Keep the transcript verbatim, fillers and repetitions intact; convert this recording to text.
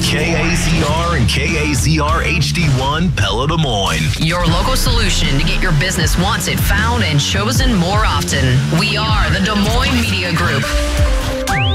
K A Z R and K A Z R H D one Pella Des Moines. Your local solution to get your business wanted, found, and chosen more often. We are the Des Moines Media Group.